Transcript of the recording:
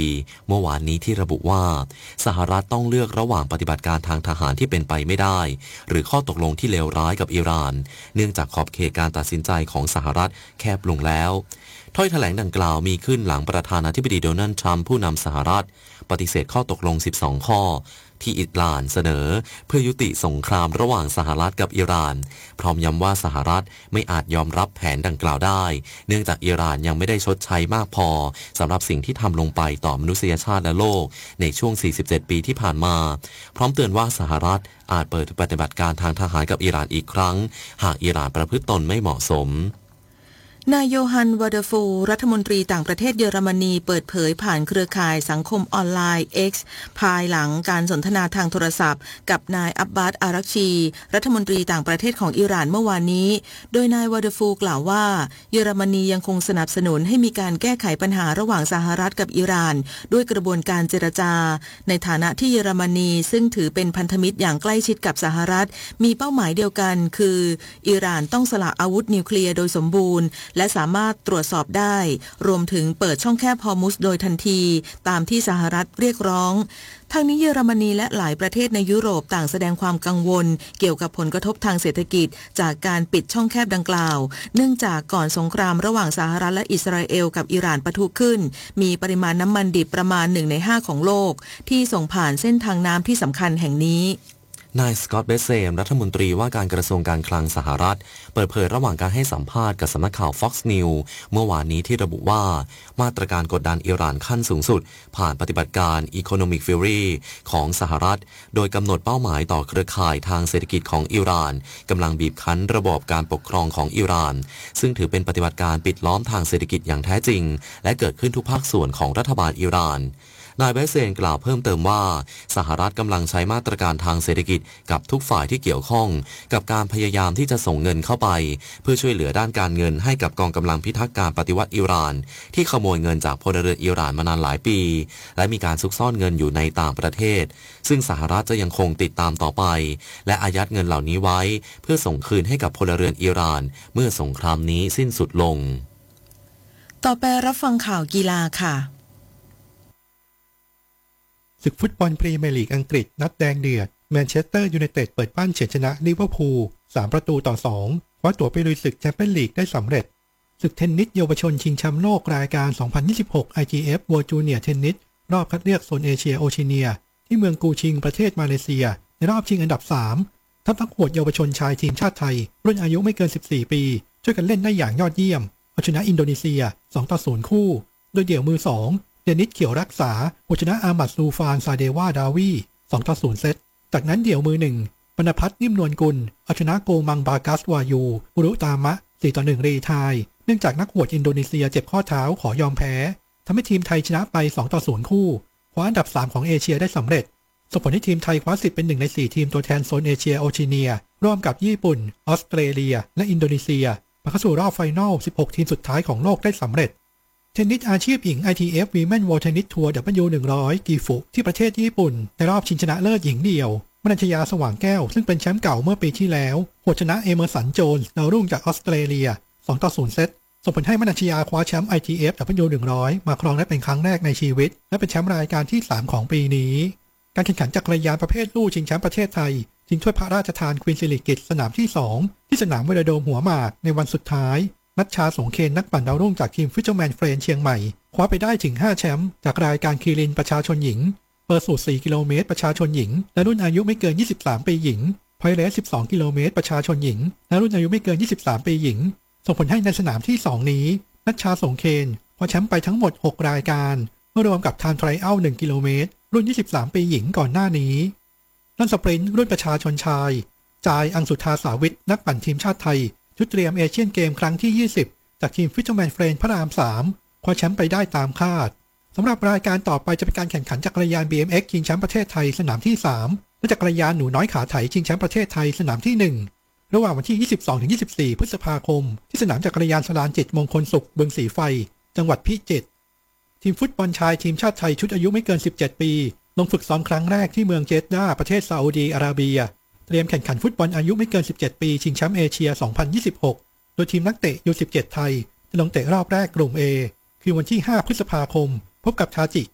เมื่อวานนี้ที่ระบุว่าสหรัฐต้องเลือกระหว่างปฏิบัติการทางทหารที่เป็นไปไม่ได้หรือข้อตกลงที่เลวร้ายกับอิหร่านเนื่องจากขอบเขตการตัดสินใจของสหรัฐแคบลงแล้วถ้อยแถลงดังกล่าวมีขึ้นหลังประธานาธิบดีโดนัลด์ทรัมป์ผู้นำสหรัฐปฏิเสธข้อตกลง12ข้อที่อิหร่านเสนอเพื่อยุติสงครามระหว่างสหรัฐกับอิหร่านพร้อมย้ำว่าสหรัฐไม่อาจยอมรับแผนดังกล่าวได้เนื่องจากอิหร่านยังไม่ได้ชดใช้มากพอสำหรับสิ่งที่ทำลงไปต่อมนุษยชาติและโลกในช่วง47ปีที่ผ่านมาพร้อมเตือนว่าสหรัฐอาจเปิดปฏิบัติการทางทหารกับอิหร่านอีกครั้งหากอิหร่านประพฤติตนไม่เหมาะสมนายโยฮัน วาเดฟูรัฐมนตรีต่างประเทศเยอรมนีเปิดเผยผ่านเครือข่ายสังคมออนไลน์ X ภายหลังการสนทนาทางโทรศัพท์กับนายอับบาส อารักชีรัฐมนตรีต่างประเทศของอิหร่านเมื่อวานนี้โดยนายวาเดฟูกล่าวว่าเยอรมนียังคงสนับสนุนให้มีการแก้ไขปัญหาระหว่างสหรัฐกับอิหร่านด้วยกระบวนการเจรจาในฐานะที่เยอรมนีซึ่งถือเป็นพันธมิตรอย่างใกล้ชิดกับสหรัฐมีเป้าหมายเดียวกันคืออิหร่านต้องสละอาวุธนิวเคลียร์โดยสมบูรณ์และสามารถตรวจสอบได้รวมถึงเปิดช่องแคบฮอร์มุซโดยทันทีตามที่สหรัฐเรียกร้องทางนี้เยอรมนีและหลายประเทศในยุโรปต่างแสดงความกังวลเกี่ยวกับผลกระทบทางเศรษฐกิจจากการปิดช่องแคบดังกล่าวเนื่องจากก่อนสงครามระหว่างสหรัฐและอิสราเอลกับอิหร่านปะทุขึ้นมีปริมาณน้ำมันดิบประมาณ1 ใน 5ของโลกที่ส่งผ่านเส้นทางน้ำที่สำคัญแห่งนี้นายสกอตต์ เบสเซมรัฐมนตรีว่าการกระทรวงการคลังสหรัฐเปิดเผยระหว่างการให้สัมภาษณ์กับสำนักข่าว Fox News เมื่อวานนี้ที่ระบุว่ามาตรการกดดันอิหร่านขั้นสูงสุดผ่านปฏิบัติการ Economic Fury ของสหรัฐโดยกำหนดเป้าหมายต่อเครือข่ายทางเศรษฐกิจของอิหร่านกำลังบีบคั้นระบอบการปกครองของอิหร่านซึ่งถือเป็นปฏิบัติการปิดล้อมทางเศรษฐกิจอย่างแท้จริงและเกิดขึ้นทุกภาคส่วนของรัฐบาลอิหร่านนายเบสเซนกล่าวเพิ่มเติมว่าสหรัฐกำลังใช้มาตรการทางเศรษฐกิจกับทุกฝ่ายที่เกี่ยวข้องกับการพยายามที่จะส่งเงินเข้าไปเพื่อช่วยเหลือด้านการเงินให้กับกองกำลังพิทักษ์การปฏิวัติอิหร่านที่ขโมยเงินจากพลเรือนอิหร่านมานานหลายปีและมีการซุกซ่อนเงินอยู่ในต่างประเทศซึ่งสหรัฐจะยังคงติดตามต่อไปและอายัดเงินเหล่านี้ไว้เพื่อส่งคืนให้กับพลเรือนอิหร่านเมื่อสงครามนี้สิ้นสุดลงต่อไปรับฟังข่าวกีฬาค่ะศึกฟุตบอลพรีเมียร์ลีกอังกฤษนัดแดงเดือดแมนเชสเตอร์ยูไนเต็ดเปิดบ้านเฉือนชนะลิเวอร์พูล3-2คว้าตั๋วไปลุยศึกแชมเปี้ยนลีกได้สำเร็จศึกเทนนิสเยาวชนชิงแชมป์โลกรายการ 2026 ITF World Junior Tennis รอบคัดเลือกโซนเอเชียโอเชียเนียที่เมืองกูชิงประเทศมาเลเซียในรอบชิงอันดับ3ทัพนักโหดเยาวชนชายทีมชาติไทยรุ่นอายุไม่เกิน14ปีช่วยกันเล่นได้อย่างยอดเยี่ยมเอาชนะอินโดนีเซีย2-0คู่โดยเดี่ยวมือ2เดนิสเขียวรักษาเอาชนะอามัดซูฟานซาเดวาดาวี2-0เซตจากนั้นเดี่ยวมือ1ปณพัฒน์นิ่มนวลกุลเอาชนะโกมังบากัสวายูอุรุตามะ4-1รีไทยเนื่องจากนักหวดอินโดนีเซียเจ็บข้อเท้าขอยอมแพ้ทำให้ทีมไทยชนะไป2-0คู่คว้าอันดับ3ของเอเชียได้สำเร็จส่งผลให้ทีมไทยคว้าสิทธิ์เป็น1 ใน 4ทีมตัวแทนโซนเอเชียโอเชียเนียร่วมกับญี่ปุ่นออสเตรเลียและอินโดนีเซียมาเข้าสู่รอบไฟนอล16ทีมสุดท้ายของโลกได้สำเร็จเทนนิสอาชีพหญิง ITF Women World Tennis Tour W100 กีฟุที่ประเทศญี่ปุ่นในรอบชิงชนะเลิศหญิงเดี่ยวมนัญชยาสว่างแก้วซึ่งเป็นแชมป์เก่าเมื่อปีที่แล้วหวดชนะเอเมอร์สันโจนส์ดาวรุ่งจากออสเตรเลีย2-0เซตส่งผลให้มนัญชยาคว้าแชมป์ ITF W100 มาครองได้เป็นครั้งแรกในชีวิตและเป็นแชมป์รายการที่3ของปีนี้การแข่งขันจักรยานประเภทลู่ชิงแชมป์ประเทศไทยชิงถ้วยพระราชทานควีนสิริกิติ์สนามที่2ที่สนามเวโรโดมหัวหมากในวันสุดท้ายนัชชาสงเคนนักปั่นดาวรุ่งจากทีมฟิชเชอร์แมนเฟรนเชียงใหม่คว้าไปได้ถึง5แชมป์จากรายการคีรินประชาชนหญิงเปิดสูตร4กิโลเมตรประชาชนหญิงและรุ่นอายุไม่เกิน23ปีหญิงพอยเลส12กิโลเมตรประชาชนหญิงและรุ่นอายุไม่เกิน23ปีหญิงส่งผลให้ในสนามที่2นี้นัชชาสงเคนคว้าแชมป์ไปทั้งหมด6รายการเมื่อรวมกับไทม์ไทรอัล1กิโลเมตรรุ่น23ปีหญิงก่อนหน้านี้ลั่นสปรินต์รุ่นประชาชนชายจายอังสุธาสาวิทนักปั่นทีมชาติไทยชุดเตรียมเอเชียนเกมครั้งที่20จากทีมฟิชเชอร์แมนเฟรนพระราม3คว้าแชมป์ไปได้ตามคาดสำหรับรายการต่อไปจะเป็นการแข่งขันจักรยาน BMX ชิงแชมป์ประเทศไทยสนามที่3และจักรยานหนูน้อยขาไถชิงแชมป์ประเทศไทยสนามที่1ระหว่างวันที่ 22-24 พฤษภาคมที่สนามจักรยานสลานจิตมงคลสุขบึงสีไฟจังหวัดพิจิตรทีมฟุตบอลชายทีมชาติไทยชุดอายุไม่เกิน17ปีลงฝึกซ้อมครั้งแรกที่เมืองเจดดาห์ประเทศซาอุดีอาระเบียเตรียมแข่งขันฟุตบอลอายุไม่เกิน17ปีชิงแชมป์เอเชีย2026โดยทีมนักเตะ U17 ไทยจะลงเตะรอบแรกกลุ่ม A คือวันที่5พฤษภาคมพบกับทาจิ